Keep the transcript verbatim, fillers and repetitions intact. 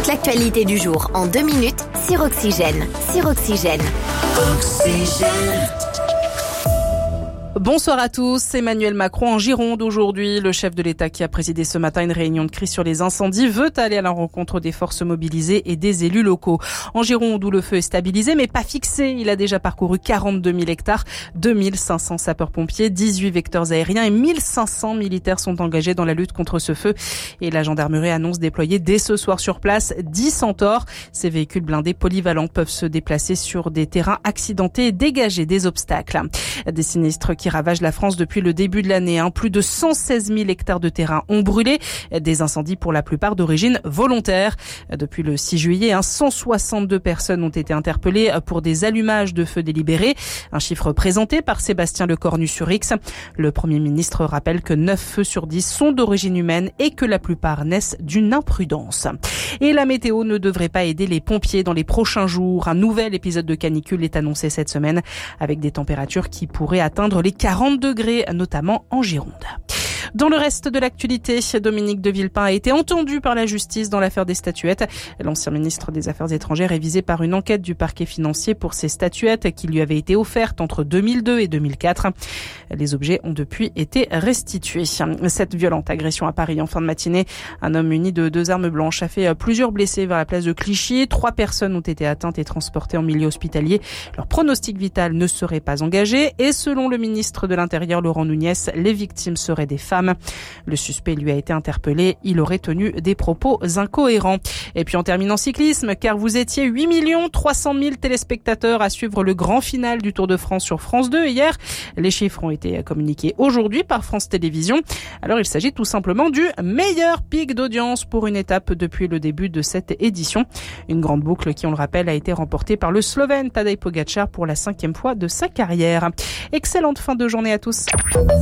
l'actualité du jour en deux minutes sur Oxygène. Sur Oxygène. Oxygène. Bonsoir à tous. Emmanuel Macron en Gironde aujourd'hui. Le chef de l'État qui a présidé ce matin une réunion de crise sur les incendies veut aller à la rencontre des forces mobilisées et des élus locaux. En Gironde où le feu est stabilisé mais pas fixé, il a déjà parcouru quarante-deux mille hectares, deux mille cinq cents sapeurs-pompiers, dix-huit vecteurs aériens et mille cinq cents militaires sont engagés dans la lutte contre ce feu. Et la gendarmerie annonce déployer dès ce soir sur place dix centaures. Ces véhicules blindés polyvalents peuvent se déplacer sur des terrains accidentés et dégager des obstacles. Des sinistres qui ravagent la France depuis le début de l'année. Hein. Plus de cent seize mille hectares de terrain ont brûlé. Des incendies pour la plupart d'origine volontaire. Depuis le six juillet, hein, cent soixante-deux personnes ont été interpellées pour des allumages de feux délibérés. Un chiffre présenté par Sébastien Lecornu-sur-X. Le Premier ministre rappelle que neuf feux sur dix sont d'origine humaine et que la plupart naissent d'une imprudence. Et la météo ne devrait pas aider les pompiers dans les prochains jours. Un nouvel épisode de canicule est annoncé cette semaine avec des températures qui pourraient atteindre les quarante degrés, notamment en Gironde. Dans le reste de l'actualité, Dominique de Villepin a été entendu par la justice dans l'affaire des statuettes. L'ancien ministre des Affaires étrangères est visé par une enquête du parquet financier pour ces statuettes qui lui avaient été offertes entre deux mille deux et deux mille quatre. Les objets ont depuis été restitués. Cette violente agression à Paris en fin de matinée, un homme muni de deux armes blanches a fait plusieurs blessés vers la place de Clichy. Trois personnes ont été atteintes et transportées en milieu hospitalier. Leur pronostic vital ne serait pas engagé et selon le ministre de l'Intérieur Laurent Nunez, les victimes seraient des femmes. Le suspect lui a été interpellé. Il aurait tenu des propos incohérents. Et puis on termine en cyclisme, car vous étiez huit millions trois cent mille téléspectateurs à suivre le grand final du Tour de France sur France deux hier. Les chiffres ont été communiqués aujourd'hui par France Télévisions. Alors il s'agit tout simplement du meilleur pic d'audience pour une étape depuis le début de cette édition. Une grande boucle qui, on le rappelle, a été remportée par le Slovène Tadej Pogačar pour la cinquième fois de sa carrière. Excellente fin de journée à tous.